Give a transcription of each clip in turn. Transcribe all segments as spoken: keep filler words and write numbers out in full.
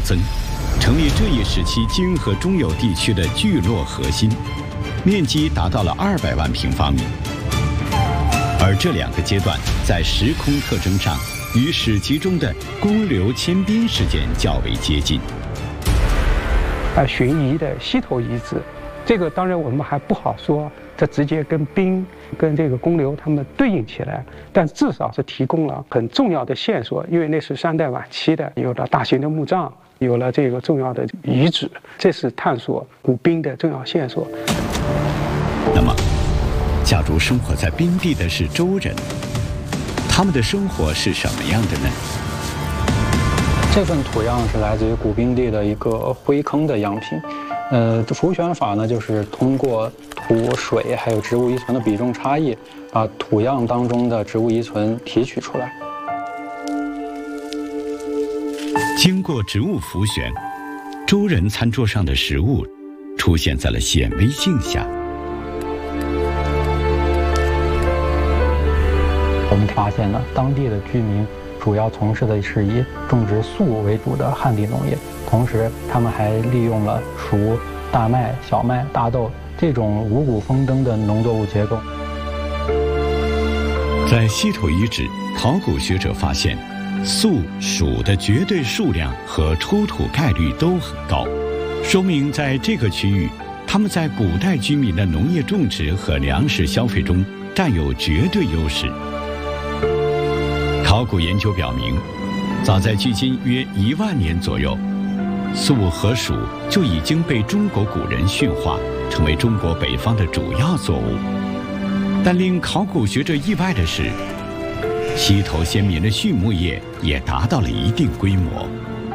增，成为这一时期京和中游地区的聚落核心，面积达到了二百万平方米。而这两个阶段在时空特征上与史籍中的公刘迁兵事件较为接近。 啊，寻遗的西头遗址，这个当然我们还不好说，这直接跟兵、跟这个公刘他们对应起来，但至少是提供了很重要的线索，因为那是商代晚期的，有了大型的墓葬，有了这个重要的遗址，这是探索古兵的重要线索。 那么，假如生活在冰地的是周人，他们的生活是什么样的呢？ 这份土样是来自于古冰地的一个灰坑的样品。呃，浮选法呢，就是通过土、水还有植物遗存的比重差异，把土样当中的植物遗存提取出来。 经过植物浮选，周人餐桌上的食物出现在了显微镜下。 我们发现呢，当地的居民主要从事的是以种植粟为主的旱地农业，同时他们还利用了黍、大麦、小麦、大豆这种五谷丰登的农作物结构。 在西头遗址，考古学者发现，粟、黍的绝对数量和出土概率都很高，说明在这个区域，他们在古代居民的农业种植和粮食消费中占有绝对优势。考古研究表明，早在距今约一万年左右，粟和黍就已经被中国古人驯化，成为中国北方的主要作物。但令考古学者意外的是，西头先民的畜牧业也达到了一定规模。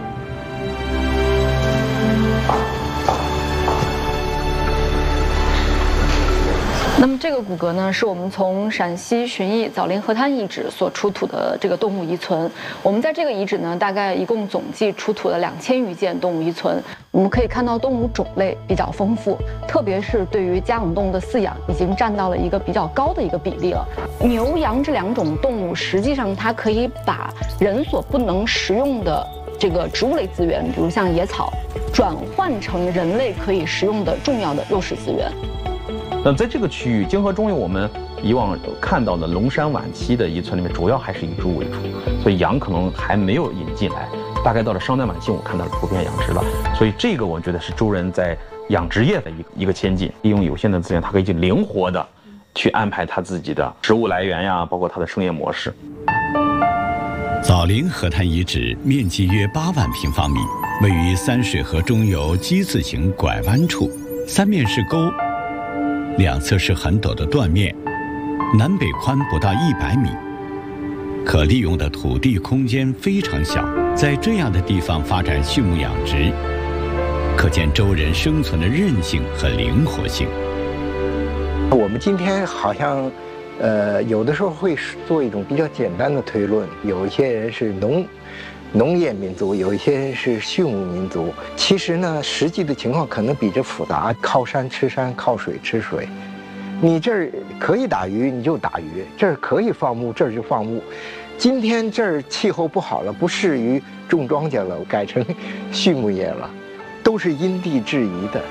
那么这个骨骼呢，是我们从陕西旬邑枣林河滩遗址所出土的这个动物遗存。我们在这个遗址呢，大概一共总计出土了两千余件动物遗存。我们可以看到动物种类比较丰富，特别是对于家养动物的饲养，已经占到了一个比较高的一个比例了。牛、羊这两种动物，实际上它可以把人所不能食用的这个植物类资源，比如像野草，转换成人类可以食用的重要的肉食资源。 那在这个区域，京河中游，我们以往看到的龙山晚期的遗存里面，主要还是以猪为主，所以羊可能还没有引进来。大概到了商代晚期，我看到了普遍养殖了，所以这个我觉得是周人在养殖业的一个一个先进，利用有限的资源，它可以去灵活的去安排他自己的食物来源呀，包括它的生业模式。 枣林河滩遗址面积约八万平方米，位于三水河中游基字形拐弯处，三面是沟，两侧是很陡的断面，南北宽不到一百米，可利用的土地空间非常小，在这样的地方发展畜牧养殖，可见周人生存的韧性和灵活性。 我们今天好像，呃，有的时候会做一种比较简单的推论，有一些人是农。农业民族，有一些人是畜牧民族。其实呢，实际的情况可能比这复杂。靠山吃山，靠水吃水。你这儿可以打鱼，你就打鱼；这儿可以放牧，这儿就放牧。今天这儿气候不好了，不适于种庄稼了，改成畜牧业了，都是因地制宜的。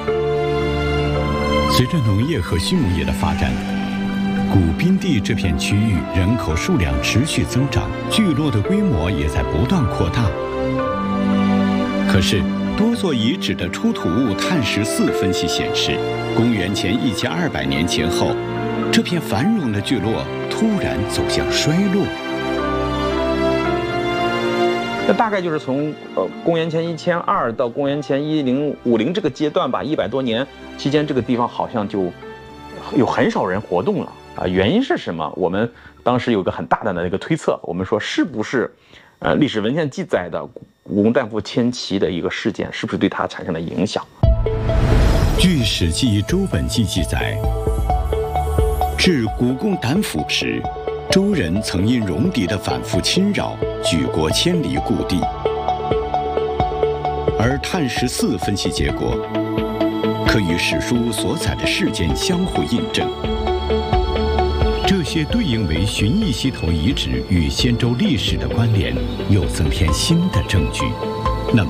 随着农业和畜牧业的发展，古滨地这片区域人口数量持续增长，聚落的规模也在不断扩大。可是，多座遗址的出土物碳十四分析显示，公元前一千二百年前后，这片繁荣的聚落突然走向衰落。 那大概就是从呃公元前一千二到公元前一零五零这个阶段吧，一百多年期间，这个地方好像就有很少人活动了。啊，原因是什么？我们当时有个很大胆的一个推测，我们说是不是，呃，历史文献记载的古公旦父迁齐的一个事件，是不是对它产生了影响？ 据《史记·周本纪》记载，至古公旦父时，周人曾因戎狄的反复侵扰，举国迁离故地，而碳十四分析结果可与史书所载的事件相互印证。这些对应为寻邑西头遗址与先周历史的关联，又增添新的证据。